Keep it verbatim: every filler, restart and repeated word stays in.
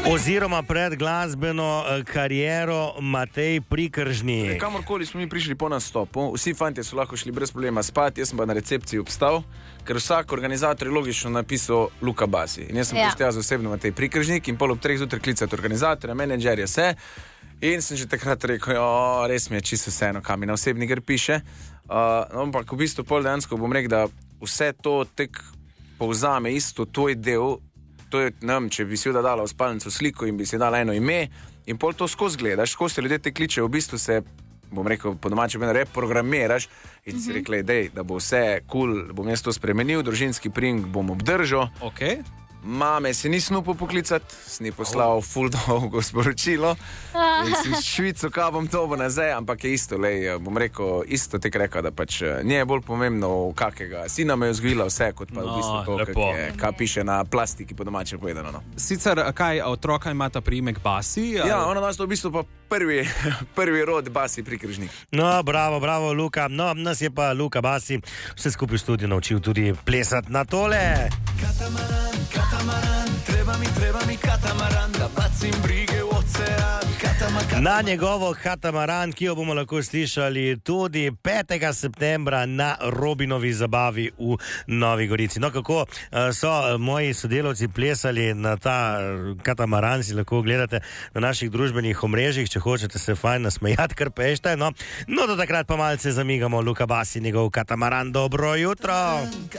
Oziroma pred glasbeno kariero Matej Prikržnik. Kamorkoli smo mi prišli po nastopu, vsi fantje so lahko šli brez problema spati, jaz sem pa na recepciji obstal, ker vsak organizator je logično napisal Luka Basi. In jaz sem ja. poštejal z osebno Matej Prikržnik in pol ob treh zjutraj klicati organizatorja, menedžerja, vse. In sem že takrat rekel, jo, res mi je čisto vseeno, kam mi na osebni gr piše. Uh, no, ampak v bistvu pol dejansko bom rekel, da vse to tek povzame isto tvoj del. To je, ne vem, če bi si jo dala v spalnico sliko in bi si dala eno ime in pol to skozi gledaš, skozi te ljudje te kličejo, v bistvu se, bom rekel, po domače meni reprogramiraš in mm-hmm. si rekli, dej, da bo vse kul, cool, bom jaz to spremenil, družinski pring bom obdržal. Okay. Mame si nisem upal poklicati, sem ji poslal oh. ful dolgo sporočilo in si švico, kaj bom to bo nazaj, ampak je isto, lej, bom rekel, isto tek rekel, da pač nje je bolj pomembno, kakega sina me je vzgojila vse, kot pa no, v bistvu to, kak je, kaj piše na plastiki, po domače povedano. No. Sicer, kaj, otroka imata priimek Basi? Ali... Ja, ona nas to v bistvu pa prvi, prvi rod Basi Prikržnik. No, bravo, bravo, Luka. No, nas je pa Luka Basi vse skupaj v studiu naučil tudi plesati na tole. Katamaran, katamaran, treba mi, treba mi katamaran, da bacim brige v ocean. Katama, katamaran. Na njegovo katamaran, ki jo bomo lahko slišali tudi petega septembra na Robinovi zabavi v Novi Gorici. No, kako so moji sodelavci plesali na ta katamaran, si lahko gledate na naših družbenih omrežjih, če hočete se fajn nasmejati, kar pešte. No, no do takrat pa malce zamigamo Luka Basi, njegov katamaran. Dobro jutro!